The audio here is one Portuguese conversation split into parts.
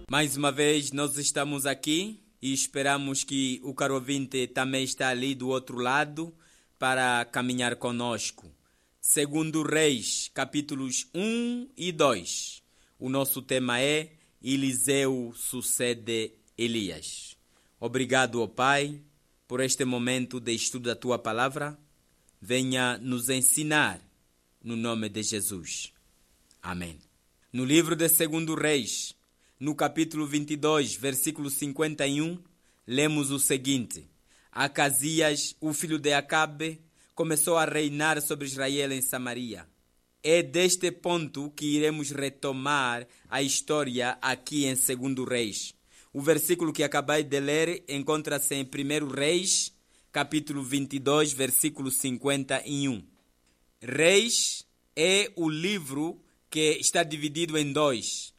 Mais uma vez nós estamos aqui e esperamos que o caro ouvinte também está ali do outro lado para caminhar conosco. Segundo Reis, capítulos 1 e 2. O nosso tema é Eliseu sucede Elias. Obrigado, ó Pai, por este momento de estudo da Tua Palavra. Venha nos ensinar no nome de Jesus. Amém. No livro de Segundo Reis, no capítulo 22, versículo 51, lemos o seguinte: Acasias, o filho de Acabe, começou a reinar sobre Israel em Samaria. É deste ponto que iremos retomar a história aqui em Segundo Reis. O versículo que acabei de ler encontra-se em 1 Reis, capítulo 22, versículo 51. Reis é o livro que está dividido em dois,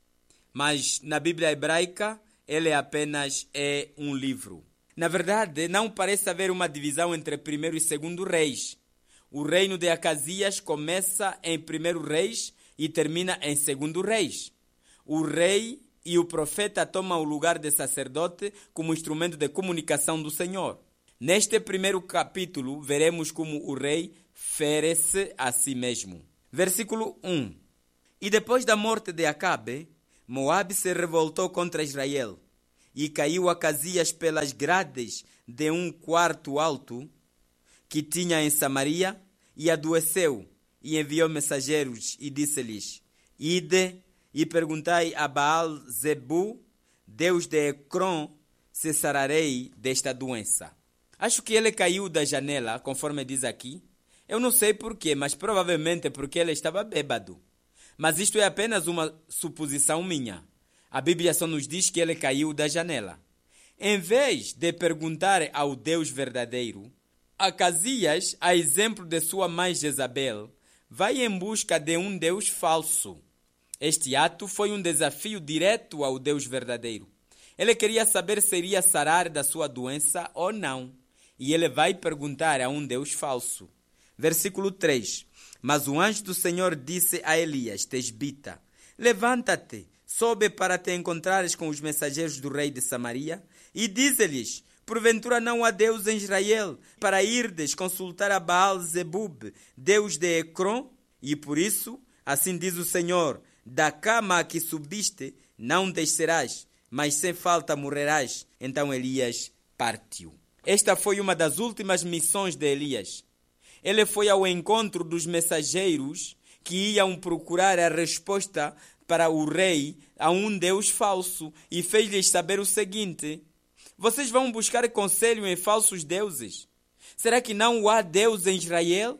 mas na Bíblia hebraica ele apenas é um livro. Na verdade, não parece haver uma divisão entre 1 e 2 Reis. O reino de Acasias começa em 1 Reis e termina em 2 Reis. O rei e o profeta tomam o lugar de sacerdote como instrumento de comunicação do Senhor. Neste primeiro capítulo, veremos como o rei fere-se a si mesmo. Versículo 1. E depois da morte de Acabe, Moabe se revoltou contra Israel, e caiu Acasias pelas grades de um quarto alto que tinha em Samaria, e adoeceu, e enviou mensageiros, e disse-lhes: Ide e perguntai a Baal-zebu, Deus de Ecrom, se sararei desta doença. Acho que ele caiu da janela, conforme diz aqui. Eu não sei porquê, mas provavelmente porque ele estava bêbado. Mas isto é apenas uma suposição minha. A Bíblia só nos diz que ele caiu da janela. Em vez de perguntar ao Deus verdadeiro, Acasias, a exemplo de sua mãe Jezabel, vai em busca de um Deus falso. Este ato foi um desafio direto ao Deus verdadeiro. Ele queria saber se iria sarar da sua doença ou não. E ele vai perguntar a um Deus falso. Versículo 3. Mas o anjo do Senhor disse a Elias, tesbita: Levanta-te, sobe para te encontrares com os mensageiros do rei de Samaria, e dize-lhes: Porventura não há Deus em Israel, para irdes consultar a Baal-zebub, Deus de Ecrom? E por isso, assim diz o Senhor: da cama a que subiste, não descerás, mas sem falta morrerás. Então Elias partiu. Esta foi uma das últimas missões de Elias. Ele foi ao encontro dos mensageiros que iam procurar a resposta para o rei a um Deus falso e fez-lhes saber o seguinte: vocês vão buscar conselho em falsos deuses? Será que não há Deus em Israel?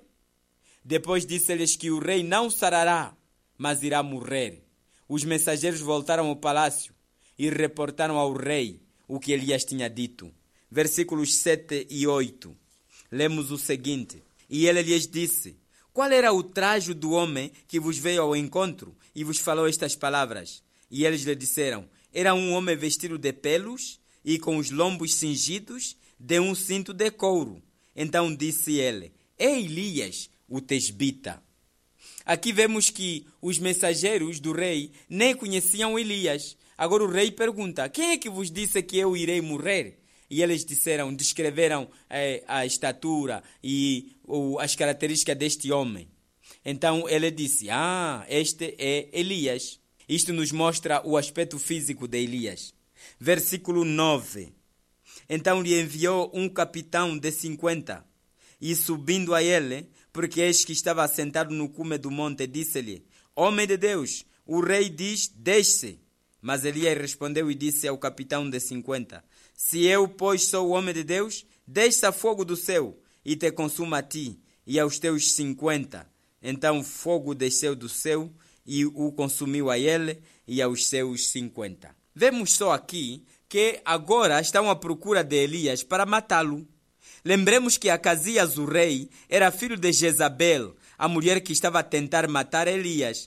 Depois disse-lhes que o rei não sarará, mas irá morrer. Os mensageiros voltaram ao palácio e reportaram ao rei o que Elias tinha dito. Versículos 7 e 8. Lemos o seguinte: E ele lhes disse: Qual era o trajo do homem que vos veio ao encontro e vos falou estas palavras? E eles lhe disseram: Era um homem vestido de pelos e com os lombos cingidos de um cinto de couro. Então disse ele: É Elias, o tesbita. Aqui vemos que os mensageiros do rei nem conheciam Elias. Agora o rei pergunta: Quem é que vos disse que eu irei morrer? E eles descreveram a estatura e as características deste homem. Então ele disse: este é Elias. Isto nos mostra o aspecto físico de Elias. Versículo 9. Então lhe enviou um capitão de 50, e subindo a ele, porque eis que estava sentado no cume do monte, disse-lhe: Homem de Deus, o rei diz: Deixe. Mas Elias respondeu e disse ao capitão de 50: Se eu, pois, sou o homem de Deus, deixa fogo do céu e te consuma a ti e aos teus 50. Então fogo desceu do céu e o consumiu a ele e aos seus 50. Vemos só aqui que agora estão à procura de Elias para matá-lo. Lembremos que Acasias, o rei, era filho de Jezabel, a mulher que estava a tentar matar Elias.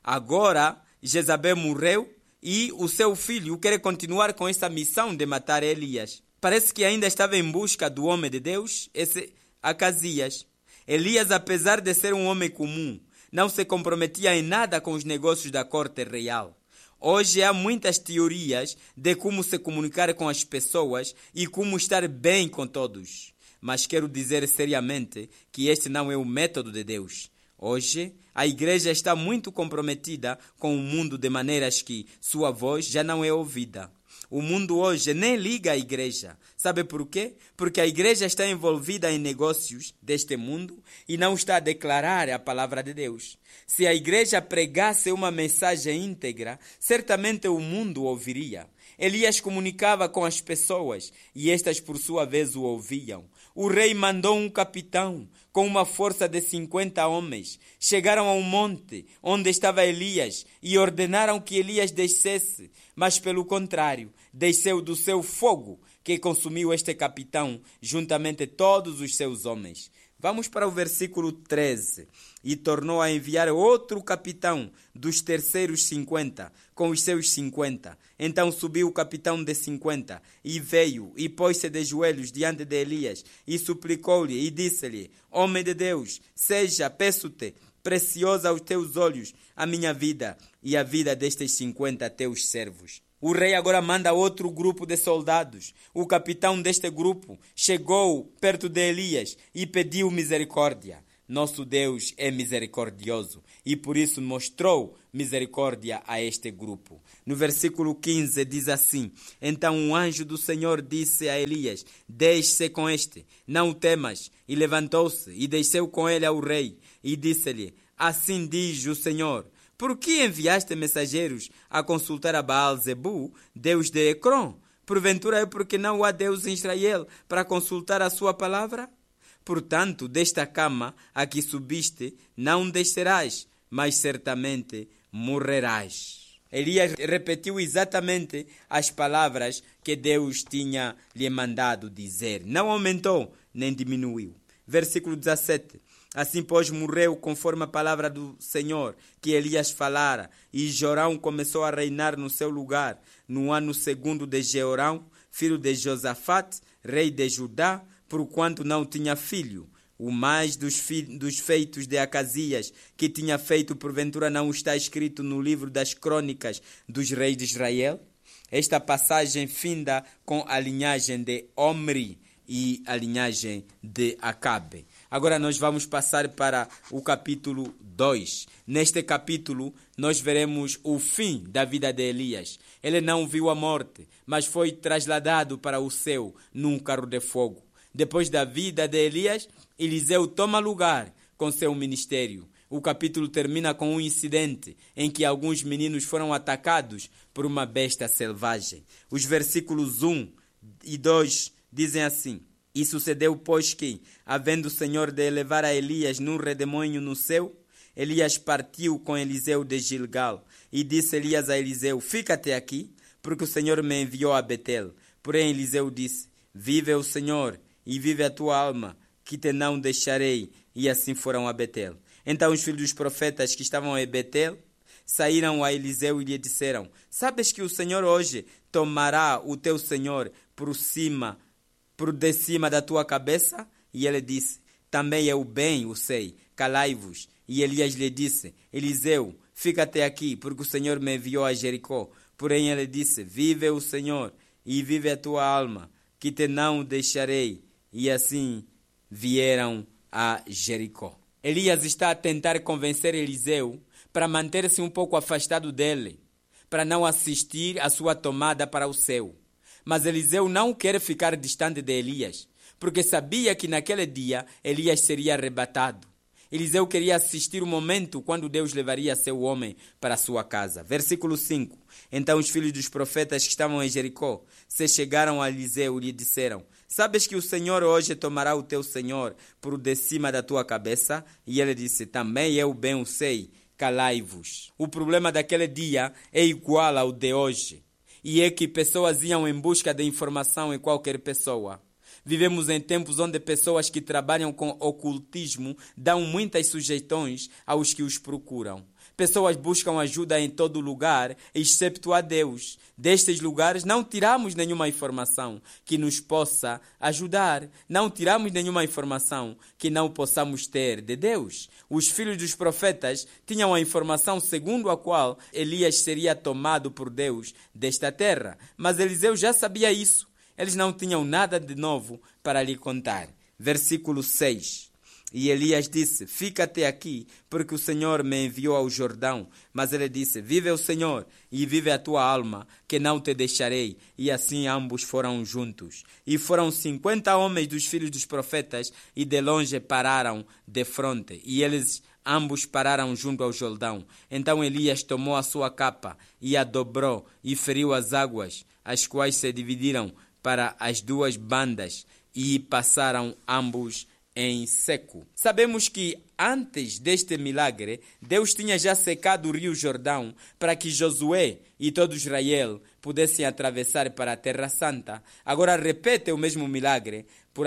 Agora Jezabel morreu e o seu filho quer continuar com essa missão de matar Elias. Parece que ainda estava em busca do homem de Deus, esse Acasias. Elias, apesar de ser um homem comum, não se comprometia em nada com os negócios da corte real. Hoje há muitas teorias de como se comunicar com as pessoas e como estar bem com todos. Mas quero dizer seriamente que este não é o método de Deus. Hoje, a igreja está muito comprometida com o mundo de maneiras que sua voz já não é ouvida. O mundo hoje nem liga à igreja. Sabe por quê? Porque a igreja está envolvida em negócios deste mundo e não está a declarar a palavra de Deus. Se a igreja pregasse uma mensagem íntegra, certamente o mundo ouviria. Elias comunicava com as pessoas e estas por sua vez o ouviam. O rei mandou um capitão com uma força de 50 homens. Chegaram a um monte onde estava Elias e ordenaram que Elias descesse. Mas pelo contrário, desceu do seu fogo que consumiu este capitão juntamente todos os seus homens. Vamos para o versículo 13. E tornou a enviar outro capitão dos terceiros 50, com os seus 50. Então subiu o capitão de 50, e veio, e pôs-se de joelhos diante de Elias, e suplicou-lhe, e disse-lhe: Homem de Deus, seja, peço-te, preciosa aos teus olhos a minha vida, e a vida destes 50 teus servos. O rei agora manda outro grupo de soldados. O capitão deste grupo chegou perto de Elias e pediu misericórdia. Nosso Deus é misericordioso e por isso mostrou misericórdia a este grupo. No versículo 15 diz assim: Então um anjo do Senhor disse a Elias: Deixe com este, não o temas. E levantou-se e desceu com ele ao rei e disse-lhe: Assim diz o Senhor: Por que enviaste mensageiros a consultar a Baal-zebu, Deus de Ecrón? Porventura é porque não há Deus em Israel para consultar a sua palavra? Portanto, desta cama a que subiste, não descerás, mas certamente morrerás. Elias repetiu exatamente as palavras que Deus tinha lhe mandado dizer. Não aumentou, nem diminuiu. Versículo 17. Assim, pois, morreu conforme a palavra do Senhor que Elias falara, e Jorão começou a reinar no seu lugar, no ano 2º de Jeorão, filho de Josafate, rei de Judá, porquanto não tinha filho. O mais dos feitos de Acasias, que tinha feito, porventura não está escrito no livro das crônicas dos reis de Israel? Esta passagem finda com a linhagem de Omri e a linhagem de Acabe. Agora nós vamos passar para o capítulo 2. Neste capítulo, nós veremos o fim da vida de Elias. Ele não viu a morte, mas foi trasladado para o céu num carro de fogo. Depois da vida de Elias, Eliseu toma lugar com seu ministério. O capítulo termina com um incidente em que alguns meninos foram atacados por uma besta selvagem. Os versículos 1 e 2 dizem assim: E sucedeu, pois, que, havendo o Senhor de elevar a Elias num redemoinho no céu, Elias partiu com Eliseu de Gilgal. E disse Elias a Eliseu: Fica-te aqui, porque o Senhor me enviou a Betel. Porém Eliseu disse: Vive o Senhor, e vive a tua alma, que te não deixarei. E assim foram a Betel. Então os filhos dos profetas que estavam em Betel saíram a Eliseu e lhe disseram: Sabes que o Senhor hoje tomará o teu Senhor por de cima da tua cabeça? E ele disse: Também eu bem o sei, calai-vos. E Elias lhe disse: Eliseu, fica-te aqui, porque o Senhor me enviou a Jericó. Porém ele disse: Vive o Senhor, e vive a tua alma, que te não deixarei. E assim vieram a Jericó. Elias está a tentar convencer Eliseu para manter-se um pouco afastado dele, para não assistir à sua tomada para o céu. Mas Eliseu não quer ficar distante de Elias, porque sabia que naquele dia Elias seria arrebatado. Eliseu queria assistir o momento quando Deus levaria seu homem para a sua casa. Versículo 5. Então os filhos dos profetas que estavam em Jericó se chegaram a Eliseu e lhe disseram: Sabes que o Senhor hoje tomará o teu Senhor por de cima da tua cabeça? E ele disse: Também eu bem o sei, calai-vos. O problema daquele dia é igual ao de hoje. E é que pessoas iam em busca de informação em qualquer pessoa. Vivemos em tempos onde pessoas que trabalham com ocultismo dão muitas sugestões aos que os procuram. Pessoas buscam ajuda em todo lugar, excepto a Deus. Destes lugares não tiramos nenhuma informação que nos possa ajudar. Não tiramos nenhuma informação que não possamos ter de Deus. Os filhos dos profetas tinham a informação segundo a qual Elias seria tomado por Deus desta terra. Mas Eliseu já sabia isso. Eles não tinham nada de novo para lhe contar. Versículo 6. E Elias disse, fica até aqui, porque o Senhor me enviou ao Jordão. Mas ele disse, vive o Senhor e vive a tua alma, que não te deixarei. E assim ambos foram juntos. E foram 50 homens dos filhos dos profetas, e de longe pararam de fronte. E eles ambos pararam junto ao Jordão. Então Elias tomou a sua capa e a dobrou e feriu as águas, as quais se dividiram para as duas bandas, e passaram ambos em seco. Sabemos que antes deste milagre, Deus tinha já secado o rio Jordão para que Josué e todo Israel pudessem atravessar para a Terra Santa. Agora repete o mesmo milagre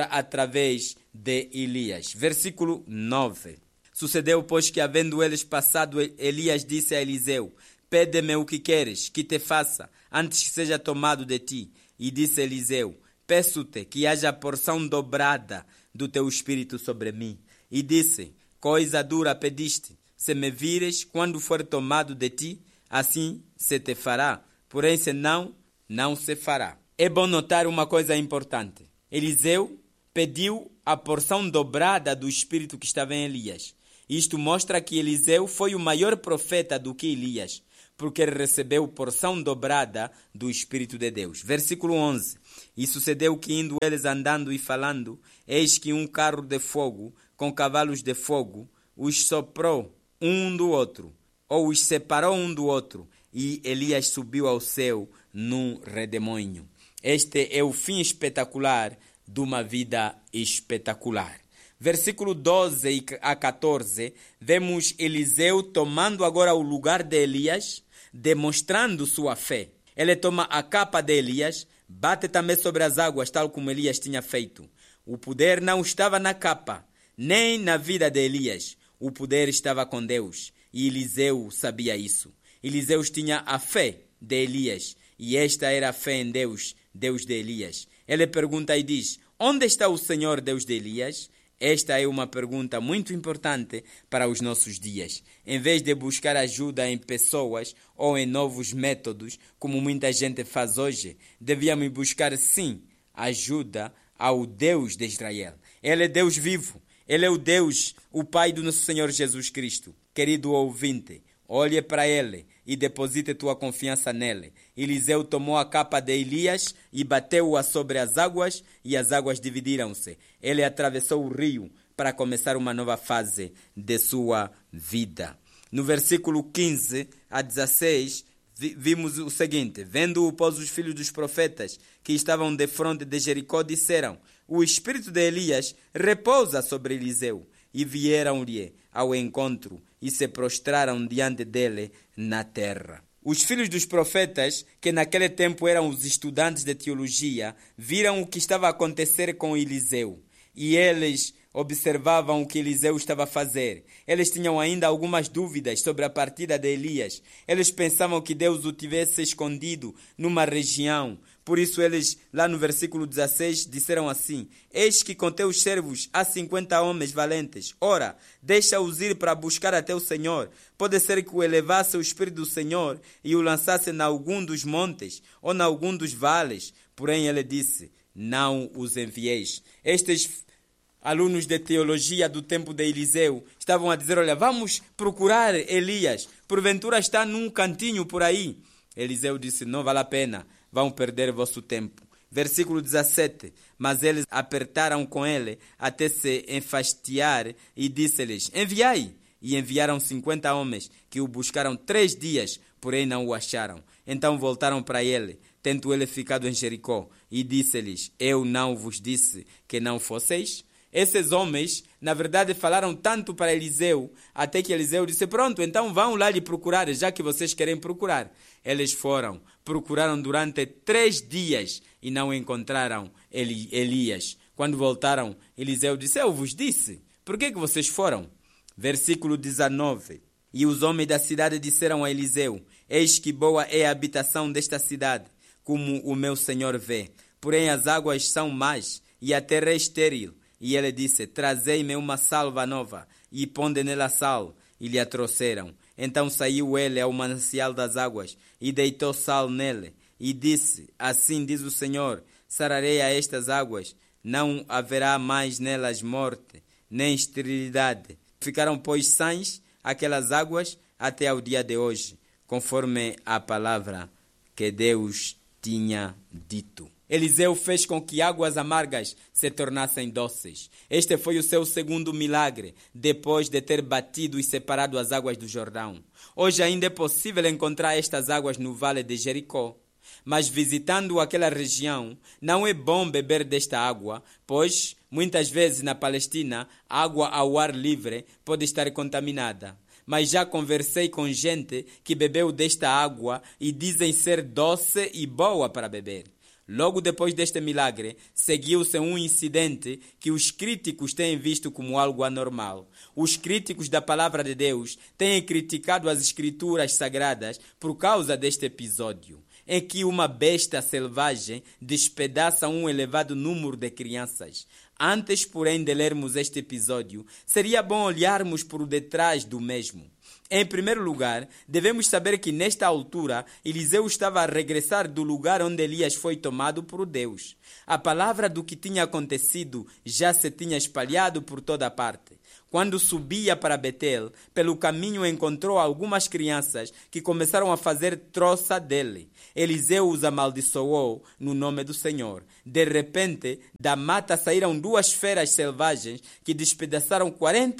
através de Elias. Versículo 9. Sucedeu, pois, que havendo eles passado, Elias disse a Eliseu, pede-me o que queres que te faça, antes que seja tomado de ti. E disse Eliseu, peço-te que haja porção dobrada do teu espírito sobre mim. E disse, coisa dura pediste, se me vires quando for tomado de ti, assim se te fará, porém se não, não se fará. É bom notar uma coisa importante. Eliseu pediu a porção dobrada do espírito que estava em Elias. Isto mostra que Eliseu foi o maior profeta do que Elias, porque ele recebeu porção dobrada do Espírito de Deus. Versículo 11. E sucedeu que indo eles andando e falando, eis que um carro de fogo, com cavalos de fogo, os soprou um do outro, ou os separou um do outro, e Elias subiu ao céu num redemoinho. Este é o fim espetacular de uma vida espetacular. Versículo 12 a 14, vemos Eliseu tomando agora o lugar de Elias, demonstrando sua fé. Ele toma a capa de Elias, bate também sobre as águas, tal como Elias tinha feito. O poder não estava na capa, nem na vida de Elias. O poder estava com Deus, e Eliseu sabia isso. Eliseu tinha a fé de Elias, e esta era a fé em Deus, Deus de Elias. Ele pergunta e diz, onde está o Senhor, Deus de Elias? Esta é uma pergunta muito importante para os nossos dias. Em vez de buscar ajuda em pessoas ou em novos métodos, como muita gente faz hoje, devíamos buscar sim ajuda ao Deus de Israel. Ele é Deus vivo. Ele é o Deus, o Pai do nosso Senhor Jesus Cristo. Querido ouvinte, olhe para Ele e deposite tua confiança nele. Eliseu tomou a capa de Elias e bateu-a sobre as águas, e as águas dividiram-se. Ele atravessou o rio para começar uma nova fase de sua vida. No versículo 15 a 16, vimos o seguinte. Vendo-o, pois, os filhos dos profetas que estavam de fronte de Jericó disseram, o espírito de Elias repousa sobre Eliseu. E vieram-lhe ao encontro e se prostraram diante dele na terra. Os filhos dos profetas, que naquele tempo eram os estudantes de teologia, viram o que estava a acontecer com Eliseu. E eles observavam o que Eliseu estava a fazer. Eles tinham ainda algumas dúvidas sobre a partida de Elias. Eles pensavam que Deus o tivesse escondido numa região. Por isso eles, lá no versículo 16, disseram assim, eis que com teus servos há 50 homens valentes. Ora, deixa-os ir para buscar até o Senhor. Pode ser que o elevasse o Espírito do Senhor e o lançasse em algum dos montes ou em algum dos vales. Porém ele disse, não os envieis. Estes alunos de teologia do tempo de Eliseu estavam a dizer, olha, vamos procurar Elias. Porventura está num cantinho por aí. Eliseu disse, não vale a pena. Vão perder vosso tempo. Versículo 17. Mas eles apertaram com ele até se enfastiar e disse-lhes, enviai. E enviaram 50 homens que o buscaram 3 dias, porém não o acharam. Então voltaram para ele, tendo ele ficado em Jericó, e disse-lhes, eu não vos disse que não fosseis? Esses homens, na verdade, falaram tanto para Eliseu, até que Eliseu disse, pronto, então vão lá lhe procurar, já que vocês querem procurar. Eles foram, procuraram durante 3 dias e não encontraram Elias. Quando voltaram, Eliseu disse, eu vos disse, por que vocês foram? Versículo 19. E os homens da cidade disseram a Eliseu: eis que boa é a habitação desta cidade, como o meu senhor vê. Porém as águas são más, e a terra é estéril. E ele disse: trazei-me uma salva nova, e ponde nela sal. E lhe a trouxeram. Então saiu ele ao manancial das águas, e deitou sal nele. E disse: assim diz o Senhor, sararei a estas águas, não haverá mais nelas morte, nem esterilidade. Ficaram, pois, sãs aquelas águas até ao dia de hoje, conforme a palavra que Deus tinha dito. Eliseu fez com que águas amargas se tornassem doces. Este foi o seu segundo milagre, depois de ter batido e separado as águas do Jordão. Hoje ainda é possível encontrar estas águas no vale de Jericó. Mas visitando aquela região, não é bom beber desta água, pois muitas vezes na Palestina, a água ao ar livre pode estar contaminada. Mas já conversei com gente que bebeu desta água e dizem ser doce e boa para beber. Logo depois deste milagre, seguiu-se um incidente que os críticos têm visto como algo anormal. Os críticos da palavra de Deus têm criticado as escrituras sagradas por causa deste episódio, em que uma besta selvagem despedaça um elevado número de crianças. Antes, porém, de lermos este episódio, seria bom olharmos por detrás do mesmo. Em primeiro lugar, devemos saber que nesta altura, Eliseu estava a regressar do lugar onde Elias foi tomado por Deus. A palavra do que tinha acontecido já se tinha espalhado por toda parte. Quando subia para Betel, pelo caminho encontrou algumas crianças que começaram a fazer troça dele. Eliseu os amaldiçoou no nome do Senhor. De repente, da mata saíram 2 feras selvagens que despedaçaram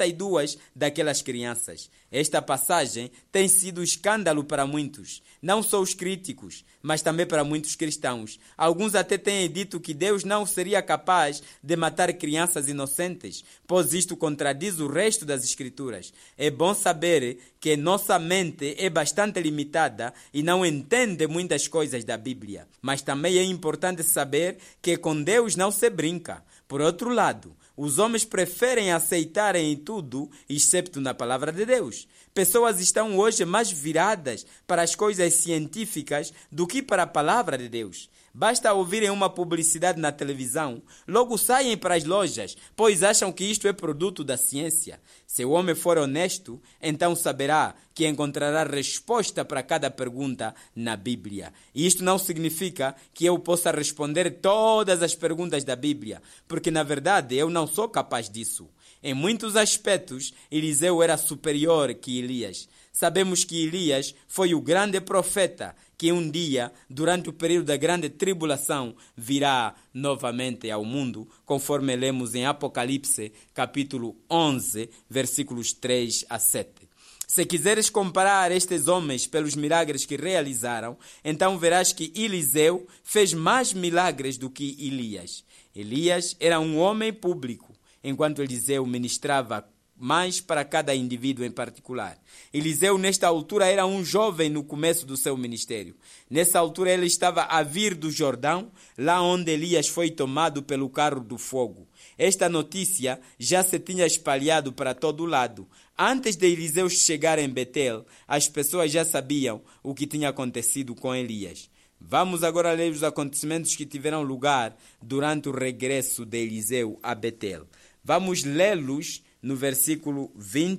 42 daquelas crianças. Esta passagem tem sido escândalo para muitos, não só os críticos, mas também para muitos cristãos. Alguns até têm dito que Deus não seria capaz de matar crianças inocentes, pois isto contradiz o resto das Escrituras. É bom saber que nossa mente é bastante limitada e não entende muitas coisas da Bíblia. Mas também é importante saber que com Deus não se brinca. Por outro lado, os homens preferem aceitarem tudo, excepto na palavra de Deus. Pessoas estão hoje mais viradas para as coisas científicas do que para a palavra de Deus. Basta ouvirem uma publicidade na televisão, logo saem para as lojas, pois acham que isto é produto da ciência. Se o homem for honesto, então saberá que encontrará resposta para cada pergunta na Bíblia. E isto não significa que eu possa responder todas as perguntas da Bíblia, porque na verdade eu não sou capaz disso. Em muitos aspectos, Eliseu era superior que Elias. Sabemos que Elias foi o grande profeta que um dia, durante o período da grande tribulação, virá novamente ao mundo, conforme lemos em Apocalipse, capítulo 11, versículos 3 a 7. Se quiseres comparar estes homens pelos milagres que realizaram, então verás que Eliseu fez mais milagres do que Elias. Elias era um homem público, enquanto Eliseu ministrava mais para cada indivíduo em particular. Eliseu, nesta altura, era um jovem no começo do seu ministério. Nessa altura, ele estava a vir do Jordão, lá onde Elias foi tomado pelo carro do fogo. Esta notícia já se tinha espalhado para todo lado. Antes de Eliseu chegar em Betel, as pessoas já sabiam o que tinha acontecido com Elias. Vamos agora ler os acontecimentos que tiveram lugar durante o regresso de Eliseu a Betel. Vamos lê-los no versículo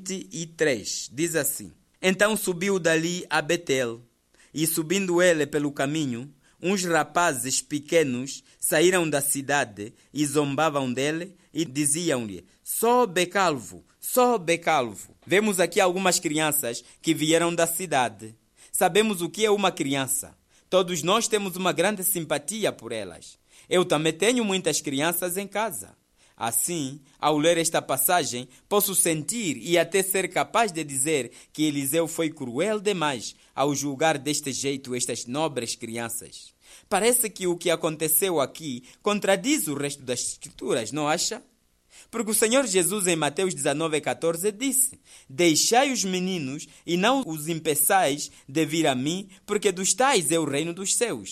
23. Diz assim: Então subiu dali a Betel, e subindo ele pelo caminho, uns rapazes pequenos saíram da cidade e zombavam dele e diziam-lhe: sobe calvo, sobe calvo. Vemos aqui algumas crianças que vieram da cidade. Sabemos o que é uma criança. Todos nós temos uma grande simpatia por elas. Eu também tenho muitas crianças em casa. Assim, ao ler esta passagem, posso sentir e até ser capaz de dizer que Eliseu foi cruel demais ao julgar deste jeito estas nobres crianças. Parece que o que aconteceu aqui contradiz o resto das Escrituras, não acha? Porque o Senhor Jesus em Mateus 19,14 disse: deixai os meninos e não os impeçais de vir a mim, porque dos tais é o reino dos céus.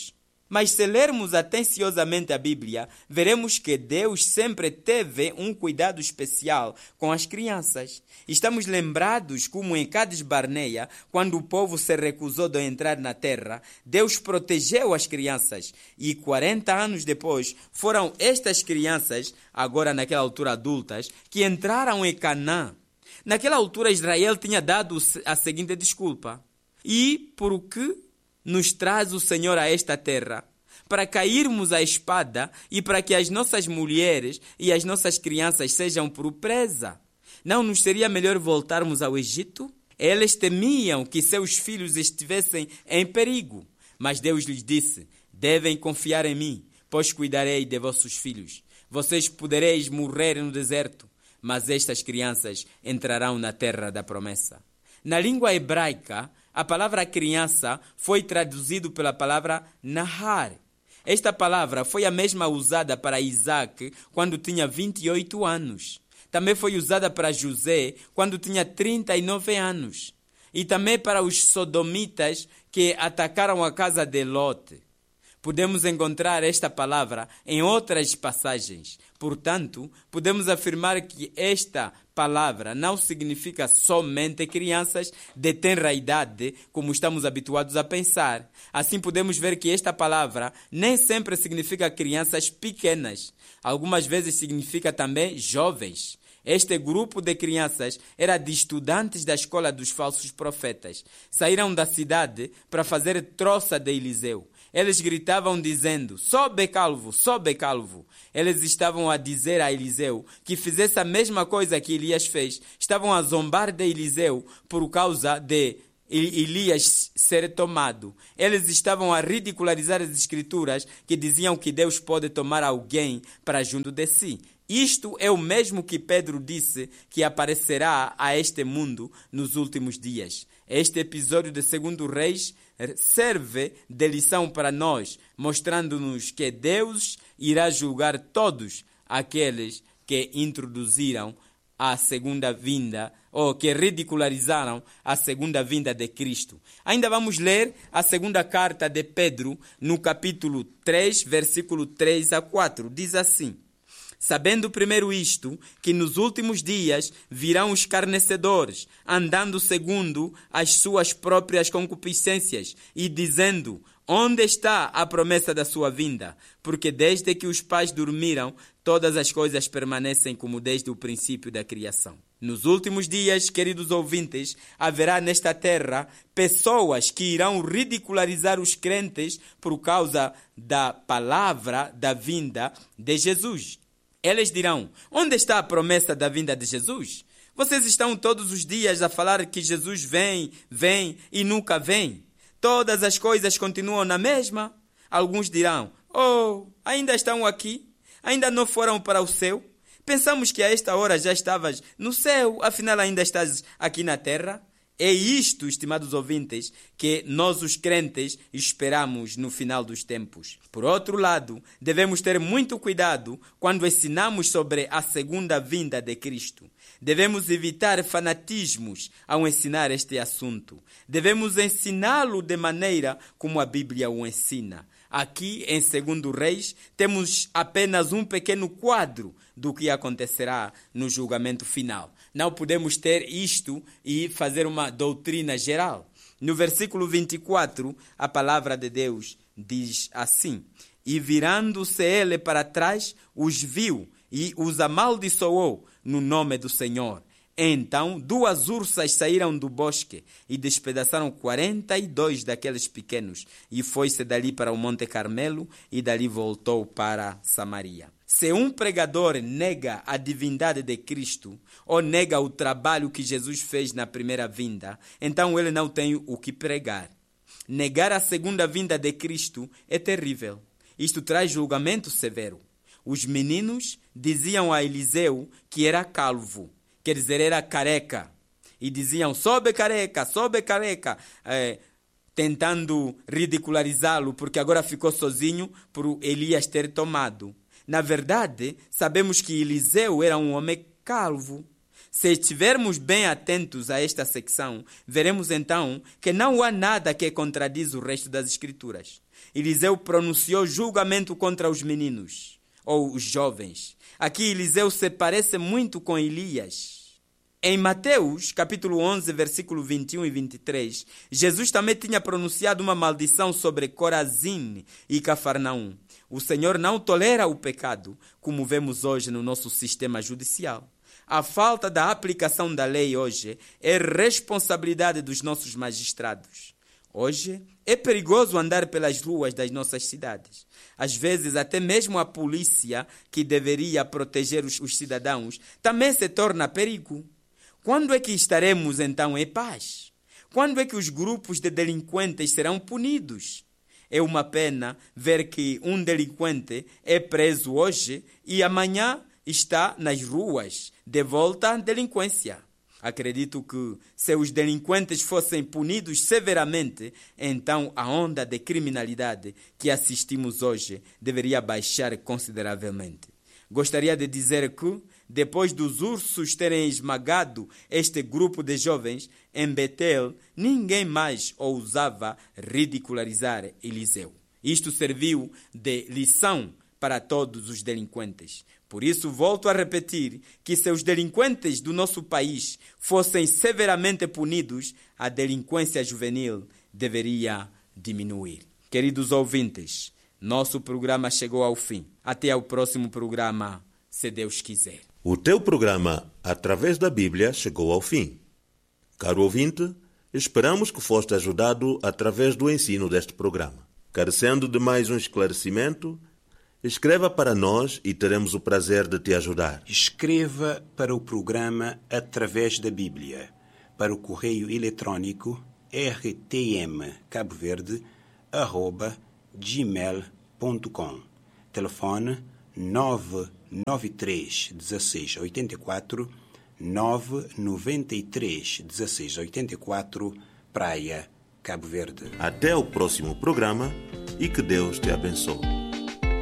Mas se lermos atenciosamente a Bíblia, veremos que Deus sempre teve um cuidado especial com as crianças. Estamos lembrados como em Cades Barneia, quando o povo se recusou de entrar na terra, Deus protegeu as crianças. E 40 anos depois, foram estas crianças, agora naquela altura adultas, que entraram em Canaã. Naquela altura Israel tinha dado a seguinte desculpa: e por que nos traz o Senhor a esta terra? Para cairmos à espada e para que as nossas mulheres e as nossas crianças sejam por presa. Não nos seria melhor voltarmos ao Egito? Eles temiam que seus filhos estivessem em perigo. Mas Deus lhes disse: devem confiar em mim, pois cuidarei de vossos filhos. Vocês podereis morrer no deserto, mas estas crianças entrarão na terra da promessa. Na língua hebraica, a palavra criança foi traduzida pela palavra nahar. Esta palavra foi a mesma usada para Isaac quando tinha 28 anos. Também foi usada para José quando tinha 39 anos. E também para os sodomitas que atacaram a casa de Lot. Podemos encontrar esta palavra em outras passagens. Portanto, podemos afirmar que esta palavra não significa somente crianças de tenra idade, como estamos habituados a pensar. Assim, podemos ver que esta palavra nem sempre significa crianças pequenas. Algumas vezes significa também jovens. Este grupo de crianças era de estudantes da escola dos falsos profetas. Saíram da cidade para fazer troça de Eliseu. Eles gritavam dizendo: sobe calvo, sobe calvo. Eles estavam a dizer a Eliseu que fizesse a mesma coisa que Elias fez. Estavam a zombar de Eliseu por causa de Elias ser tomado. Eles estavam a ridicularizar as escrituras que diziam que Deus pode tomar alguém para junto de si. Isto é o mesmo que Pedro disse que aparecerá a este mundo nos últimos dias. Este episódio de 2 Reis serve de lição para nós, mostrando-nos que Deus irá julgar todos aqueles que introduziram a segunda vinda, ou que ridicularizaram a segunda vinda de Cristo. Ainda vamos ler a segunda carta de Pedro, no capítulo 3, versículo 3 a 4. Diz assim: sabendo primeiro isto, que nos últimos dias virão escarnecedores, andando segundo as suas próprias concupiscências, e dizendo: onde está a promessa da sua vinda? Porque desde que os pais dormiram, todas as coisas permanecem como desde o princípio da criação. Nos últimos dias, queridos ouvintes, haverá nesta terra pessoas que irão ridicularizar os crentes por causa da palavra da vinda de Jesus. Eles dirão: onde está a promessa da vinda de Jesus? Vocês estão todos os dias a falar que Jesus vem, vem e nunca vem. Todas as coisas continuam na mesma. Alguns dirão: oh, ainda estão aqui? Ainda não foram para o céu? Pensamos que a esta hora já estavas no céu, afinal ainda estás aqui na terra? É isto, estimados ouvintes, que nós os crentes esperamos no final dos tempos. Por outro lado, devemos ter muito cuidado quando ensinamos sobre a segunda vinda de Cristo. Devemos evitar fanatismos ao ensinar este assunto. Devemos ensiná-lo de maneira como a Bíblia o ensina. Aqui, em 2 Reis, temos apenas um pequeno quadro do que acontecerá no julgamento final. Não podemos ter isto e fazer uma doutrina geral. No versículo 24, a palavra de Deus diz assim: e virando-se ele para trás, os viu e os amaldiçoou no nome do Senhor. Então 2 ursas saíram do bosque e despedaçaram 42 daqueles pequenos, e foi-se dali para o Monte Carmelo e dali voltou para Samaria. Se um pregador nega a divindade de Cristo, ou nega o trabalho que Jesus fez na primeira vinda, então ele não tem o que pregar. Negar a segunda vinda de Cristo é terrível. Isto traz julgamento severo. Os meninos diziam a Eliseu que era calvo, quer dizer, era careca. E diziam: sobe careca, tentando ridicularizá-lo, porque agora ficou sozinho por Elias ter tomado. Na verdade, sabemos que Eliseu era um homem calvo. Se estivermos bem atentos a esta secção, veremos então que não há nada que contradiz o resto das Escrituras. Eliseu pronunciou julgamento contra os meninos, ou os jovens. Aqui Eliseu se parece muito com Elias. Em Mateus, capítulo 11, versículo 21 e 23, Jesus também tinha pronunciado uma maldição sobre Corazim e Cafarnaum. O Senhor não tolera o pecado, como vemos hoje no nosso sistema judicial. A falta da aplicação da lei hoje é responsabilidade dos nossos magistrados. Hoje é perigoso andar pelas ruas das nossas cidades. Às vezes, até mesmo a polícia, que deveria proteger os cidadãos, também se torna perigo. Quando é que estaremos então em paz? Quando é que os grupos de delinquentes serão punidos? É uma pena ver que um delinquente é preso hoje e amanhã está nas ruas, de volta à delinquência. Acredito que, se os delinquentes fossem punidos severamente, então a onda de criminalidade que assistimos hoje deveria baixar consideravelmente. Gostaria de dizer que, depois dos ursos terem esmagado este grupo de jovens, em Betel, ninguém mais ousava ridicularizar Eliseu. Isto serviu de lição para todos os delinquentes. Por isso, volto a repetir que, se os delinquentes do nosso país fossem severamente punidos, a delinquência juvenil deveria diminuir. Queridos ouvintes, nosso programa chegou ao fim. Até ao próximo programa, se Deus quiser. O teu programa, Através da Bíblia, chegou ao fim. Caro ouvinte, esperamos que foste ajudado através do ensino deste programa. Carecendo de mais um esclarecimento, escreva para nós e teremos o prazer de te ajudar. Escreva para o programa Através da Bíblia, para o correio eletrônico rtm.caboverde@gmail.com. Telefone 993 16 84 993 16 84, Praia, Cabo Verde. Até o próximo programa e que Deus te abençoe.